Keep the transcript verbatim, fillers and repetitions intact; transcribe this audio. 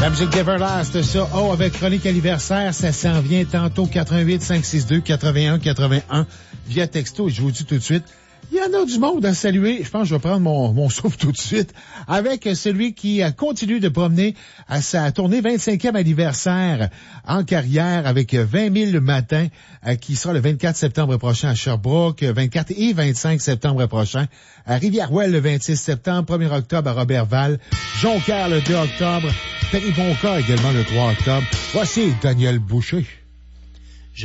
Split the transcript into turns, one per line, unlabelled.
La musique d'Everlast, ça. Oh, avec chronique anniversaire, ça s'en vient tantôt. quatre-vingt-huit cinq six deux quatre-vingt-un quatre-vingt-un via texto. Et je vous dis tout de suite, il y en a du monde à saluer. Je pense que je vais prendre mon, mon souffle tout de suite avec celui qui continue de promener à sa tournée vingt-cinquième anniversaire en carrière avec vingt mille le matin, qui sera le vingt-quatre septembre prochain à Sherbrooke, vingt-quatre et vingt-cinq septembre prochain à Rivière-Ouelle le vingt-six septembre, premier octobre à Robertval, Jonquière le deux octobre, Péribonca également le trois octobre. Voici Daniel Boucher.